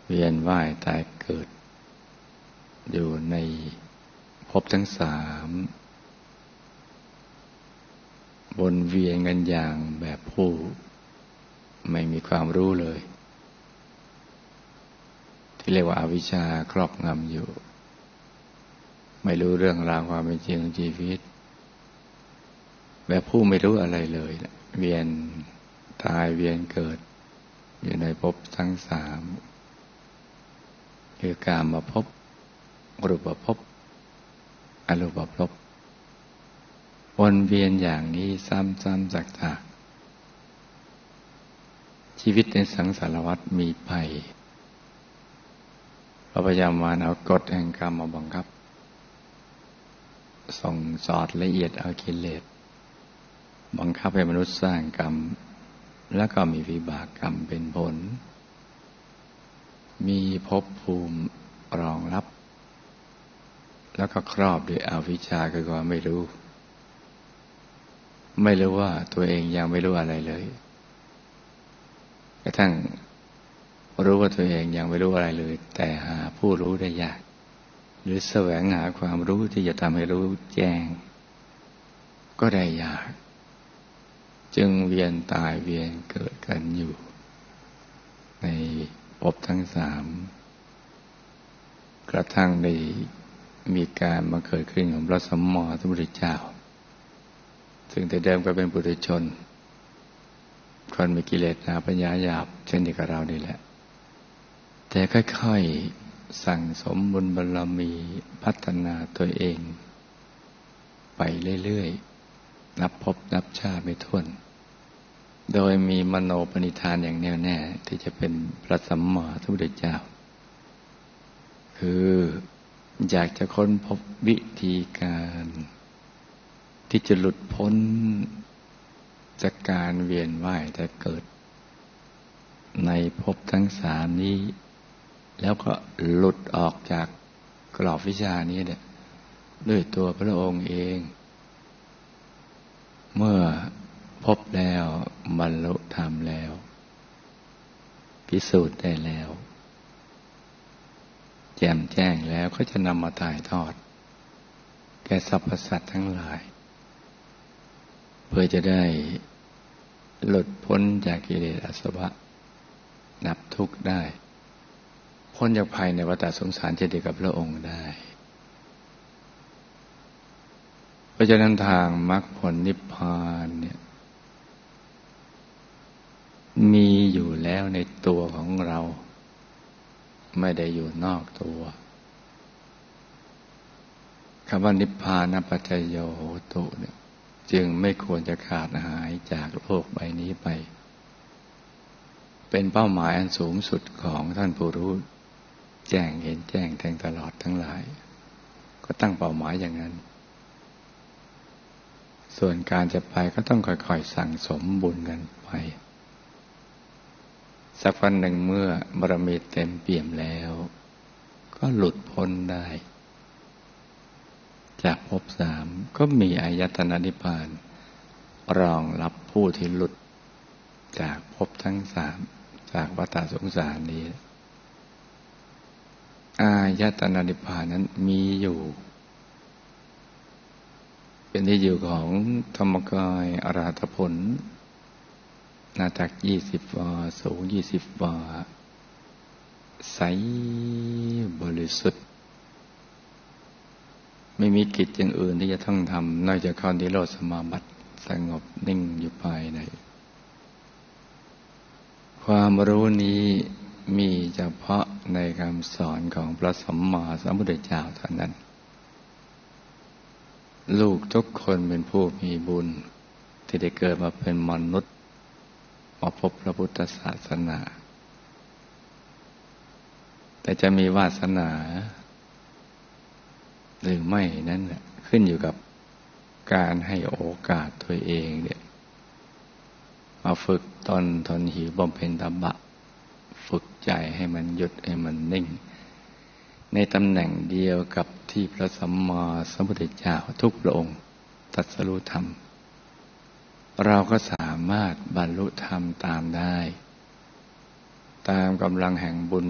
เวียนว่ายตายเกิดอยู่ในภพทั้งสามวนเวียนกันอย่างแบบผู้ไม่มีความรู้เลยที่เรียกว่าอวิชชาครอบงำอยู่ไม่รู้เรื่องราวความเป็นจริงของชีวิตแบบผู้ไม่รู้อะไรเลยเวียนตายเวียนเกิดอยู่ในภพทั้งสามคือกามภพรูปภพอรูปภพวนเวียนอย่างนี้ซ้ำๆซักๆชีวิตในสังสารวัฏมีภัยพยายามมาเอากฎแห่งกรรมมาบังคับส่งสอดละเอียดเอากิเลสบังคับให้มนุษย์สร้างกรรมแล้วก็มีวิบากกรรมเป็นผลมีภพภูมิรองรับแล้วก็ครอบด้วยอวิชชาคือความไม่รู้ว่าตัวเองยังไม่รู้อะไรเลยกระทั่งรู้ว่าตัวเองยังไม่รู้อะไรเลยแต่หาผู้รู้ได้ยากหรือแสวงหาความรู้ที่จะทำให้รู้แจ้งก็ได้ยากจึงเวียนตายเวียนเกิดกันอยู่ในภพทั้งสามกระทั่งได้มีการมาเกิดขึ้นของพระสัมมาสัมพุทธเจ้าซึ่งแต่เดิมก็เป็นปุถุชนคนมีกิเลสหนาปัญญาหยาบเช่นเดียวกับเรานี่แหละแต่ค่อยๆสั่งสมบุญบารมีพัฒนาตัวเองไปเรื่อยๆนับภพนับชาติไม่ถ้วนโดยมีมโนปณิธานอย่างแน่วแน่ที่จะเป็นพระสัมมาสัมพุทธเจ้าคืออยากจะค้นพบวิธีการที่จะหลุดพ้นจากการเวียนว่ายแต่เกิดในภพทั้งสามนี้แล้วก็หลุดออกจากกรอบวิชานี้เนี่ยด้วยตัวพระองค์เองเมื่อพบแล้วบรรลุธรรมแล้วพิสูจน์ได้แล้วแจ่มแจ้งแล้วก็จะนำมาถ่ายทอดแก่สรรพสัตว์ทั้งหลายเพื่อจะได้หลุดพ้นจากกิเลสอาสวะดับทุกข์ได้พ้นจากภัยในวัฏสงสารเช่นเดียวกับพระองค์ได้เพราะฉะนั้นทางมรรคผลนิพพานเนี่ยมีอยู่แล้วในตัวของเราไม่ได้อยู่นอกตัวคำว่านิพพานปัจจโยโหตุเนี่ยจึงไม่ควรจะขาดหายจากโลกใบนี้ไปเป็นเป้าหมายอันสูงสุดของท่านผู้รู้แจ้งเห็นแจ้งแทงตลอดทั้งหลายก็ตั้งเป้าหมายอย่างนั้นส่วนการจะไปก็ต้องค่อยๆสั่งสมบุญกันไปสักวันหนึ่งเมื่อบารมีเต็มเปี่ยมแล้วก็หลุดพ้นได้จากภพสามก็มีอายตนะนิพพานรองรับผู้ที่หลุดจากภพทั้งสามจากวัฏสงสารนี้อายตนะนิพพานนั้นมีอยู่เป็นที่อยู่ของธรรมกายอรหัตผลหน้าตัก20 วาสูง20 วาใสบริสุทธิ์ไม่มีกิจอย่างอื่นที่จะต้องทำนอกจากเข้านิโรธสมาบัติสงบนิ่งอยู่ภายในความรู้นี้มีเฉพาะในคำสอนของพระสัมมาสัมพุทธเจ้าเท่านั้นลูกทุกคนเป็นผู้มีบุญที่ได้เกิดมาเป็นมนุษย์มาพบพระพุทธศาสนาแต่จะมีวาสนาหรือไม่นั้นขึ้นอยู่กับการให้โอกาสตัวเองเนี่ยมาฝึกตนทนหิวบำเพ็ญตบะฝึกใจให้มันหยุดให้มันนิ่งในตำแหน่งเดียวกับที่พระสัมมาสัมพุทธเจ้าทุกพระองค์ตรัสรู้ธรรมเราก็สามารถบรรลุธรรมตามได้ตามกำลังแห่งบุญ